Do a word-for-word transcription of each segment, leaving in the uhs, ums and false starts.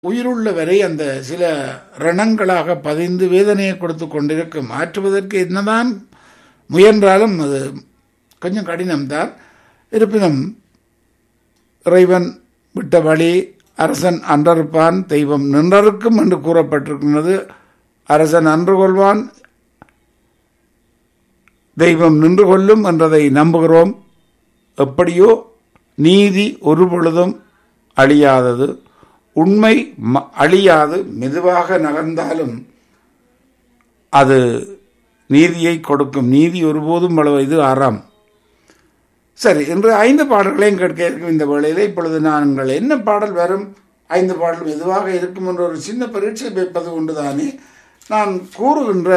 உயிருள்ள வரை அந்த சில ரணங்களாக பதிந்து வேதனையை கொடுத்து கொண்டிருக்கும். மாற்றுவதற்கு என்னதான் முயன்றாலும் அது கொஞ்சம் கடினம்தான். இருப்பினும் இறைவன் விட்ட வழி அரசன் அன்றறுப்பான் தெய்வம் நின்றறுக்கும் என்று கூறப்பட்டிருக்கிறது. அரசன் அன்று கொள்வான் தெய்வம் நின்று கொள்ளும் என்றதை நம்புகிறோம். எப்படியோ நீதி ஒரு பொழுதும் அழியாதது, உண்மை அழியாது. மெதுவாக நகர்ந்தாலும் அது நீதியை கொடுக்கும். நீதி ஒருபோதும் வலுவது அறம். சரி, இன்று ஐந்து பாடல்களையும் கேட்க இருக்கும் இந்த வேளையில். இப்பொழுது நாங்கள் என்ன பாடல் வரும், ஐந்து பாடல் மெதுவாக இருக்கும் என்ற ஒரு சின்ன பரீட்சை வைப்பது கொண்டுதானே நான் கூறுகின்ற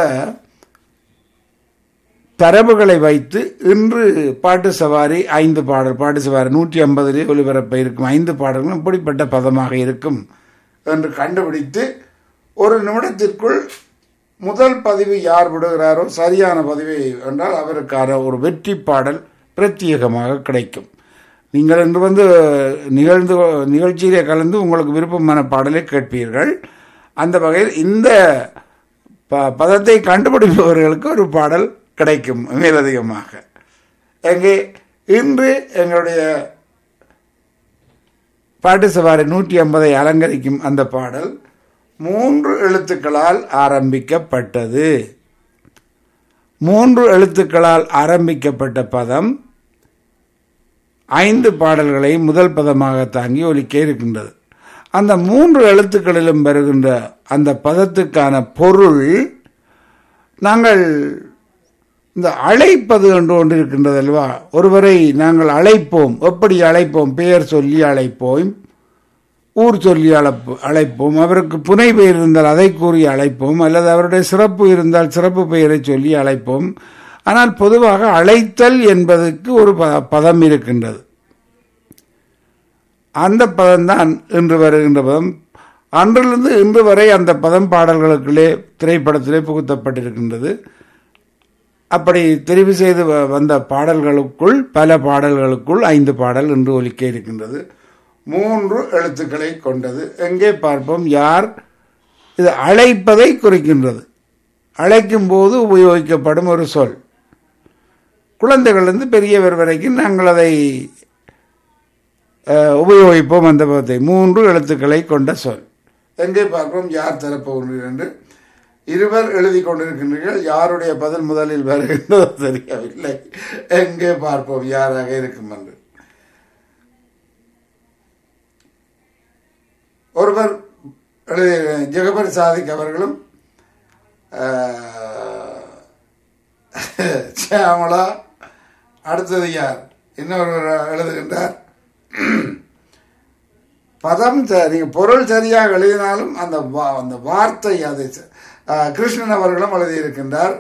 தரவுகளை வைத்து இன்று பாட்டு சவாரி ஐந்து பாடல் பாட்டு சவாரி நூற்றி ஐம்பதிலே ஒலிபரப்ப இருக்கும் ஐந்து பாடல்களும் இப்படிப்பட்ட பதமாக இருக்கும் என்று கண்டுபிடித்து ஒரு நிமிடத்திற்குள் முதல் பதிவு யார் விடுகிறாரோ சரியான பதிவை என்றால் அவருக்கான ஒரு வெற்றி பாடல் பிரத்யேகமாக கிடைக்கும். நீங்கள் இன்று வந்து நிகழ்ந்து நிகழ்ச்சியிலே கலந்து உங்களுக்கு விருப்பமான பாடலை கேட்பீர்கள். அந்த வகையில் இந்த ப பதத்தை கண்டுபிடிப்பவர்களுக்கு ஒரு பாடல் கிடைக்கும் மேலதிகமாக. எங்கே இன்று எங்களுடைய பாட்டு சவாரி நூற்றி ஐம்பதை அலங்கரிக்கும் அந்த பாடல் மூன்று எழுத்துக்களால் ஆரம்பிக்கப்பட்டது. மூன்று எழுத்துக்களால் ஆரம்பிக்கப்பட்ட பதம் ஐந்து பாடல்களை முதல் பதமாக தாங்கி ஒலிக்க இருக்கின்றது. அந்த மூன்று எழுத்துக்களிலும் வருகின்ற அந்த பதத்துக்கான பொருள் நாங்கள் இந்த அழைப்பது என்று ஒன்று இருக்கின்றது அல்லவா. ஒருவரை நாங்கள் அழைப்போம். எப்படி அழைப்போம்? பெயர் சொல்லி அழைப்போம், ஊர் சொல்லி அழைப்பு அழைப்போம் அவருக்கு புனை பெயர் இருந்தால் அதை கூறி அழைப்போம், அல்லது அவருடைய சிறப்பு இருந்தால் சிறப்பு பெயரை சொல்லி அழைப்போம். ஆனால் பொதுவாக அழைத்தல் என்பதற்கு ஒரு பதம் இருக்கின்றது. அந்த பதம்தான் இன்று வருகின்ற பதம். அன்றிலிருந்து இன்று வரை அந்த பதம் பாடல்களுக்குள்ளே திரைப்படத்திலே புகுத்தப்பட்டிருக்கின்றது. அப்படி தெரிவு செய்து வந்த பாடல்களுக்குள் பல பாடல்களுக்குள் ஐந்து பாடல் இன்று ஒலிக்க இருக்கின்றது. மூன்று எழுத்துக்களை கொண்டது. எங்கே பார்ப்போம். யார் இது அழைப்பதை குறிக்கின்றது. அழைக்கும் போது உபயோகிக்கப்படும் ஒரு சொல். குழந்தைகளிலிருந்து பெரியவர் வரைக்கும் நாங்கள் அதை உபயோகிப்போம். அந்த பதத்தை மூன்று எழுத்துக்களை கொண்ட சொல். எங்கே பார்ப்போம். யார் தரப்போகிறீர்கள் என்று இருவர் எழுதி கொண்டிருக்கின்றீர்கள். யாருடைய பதில் முதலில் வருகின்றதோ தெரியவில்லை. எங்கே பார்ப்போம் யாராக இருக்கும் என்று. ஒருவர் எழுதி ஜெகபர் சாதிக் அவர்களும் சியாமலா. அடுத்தது யார்? இன்னொருவர் எழுதுகின்றார். பதம் நீங்க பொருள் சரியாக எழுதினாலும் அந்த அந்த வார்த்தை அது. கிருஷ்ணன் அவர்களும் எழுதியிருக்கின்றார்.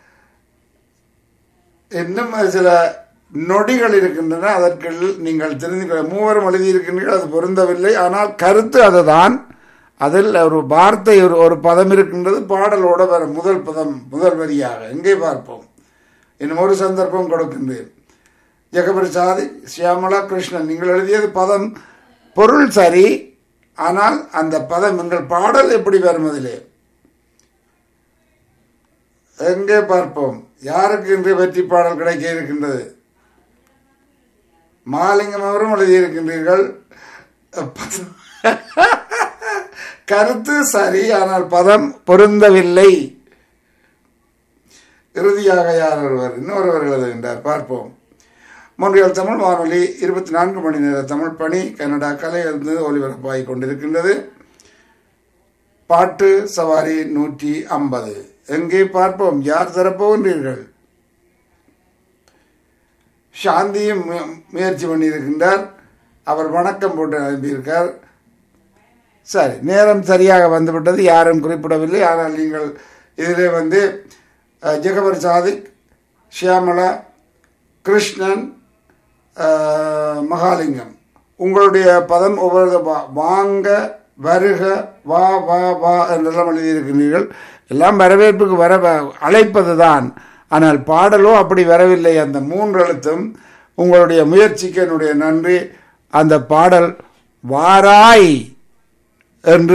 இன்னும் சில நொடிகள் இருக்கின்றன. அதற்கு நீங்கள் தெரிந்து மூவரும் எழுதியிருக்கின்றீர்கள். அது பொருந்தவில்லை. ஆனால் கருத்து அதுதான். அதில் ஒரு வார்த்தை ஒரு ஒரு பதம் இருக்கின்றது. பாடலோட வர முதல் பதம் முதல் வரியாக. எங்கே பார்ப்போம். இன்னும் ஒரு சந்தர்ப்பம் கொடுக்கின்றேன். ஜெகபர் சாதி, சியாமலா, கிருஷ்ணன் நீங்கள் எழுதியது பதம் பொருள் சரி. ஆனால் அந்த பதம் எங்கள் பாடல் எப்படி வரும் அதிலே. எங்கே பார்ப்போம். யாருக்கு இன்று வெற்றி பாடல் கிடைக்க இருக்கின்றது? மாலிங்கம் அவரும் எழுதியிருக்கின்றீர்கள். கருத்து சரி, ஆனால் பதம் பொருந்தவில்லை. இறுதியாக யார் ஒருவர் இன்னொருவர் எழுதுகின்றார். பார்ப்போம். மொன்றியல் தமிழ் வானொலி இருபத்தி நான்கு மணி நேர தமிழ் பணி கனடா கலையிலிருந்து ஒலிபரப்பாகிக் கொண்டிருக்கின்றது. பாட்டு சவாரி நூற்றி ஐம்பது. எங்கே பார்ப்போம். யார் தரப்போகின்றீர்கள்? சாந்தியும் முயற்சி பண்ணியிருக்கின்றார். அவர் வணக்கம் போட்டு அனுப்பியிருக்கார். சரி, நேரம் சரியாக வந்துவிட்டது. யாரும் குறிப்பிடவில்லை. ஆனால் நீங்கள் இதிலே வந்து ஜெகபர் சாதிக், ஷியாமலா, கிருஷ்ணன், மகாலிங்கம் உங்களுடைய பதம் ஒவ்வொரு வாங்க, வருக, வா வா வா என்றெல்லாம் எழுதியிருக்கிறீர்கள். எல்லாம் வரவேற்புக்கு வர அழைப்பது தான். ஆனால் பாடலோ அப்படி வரவில்லை. அந்த மூன்று எழுத்தும் உங்களுடைய முயற்சிக்கு என்னுடைய நன்றி. அந்த பாடல் வாராய் என்று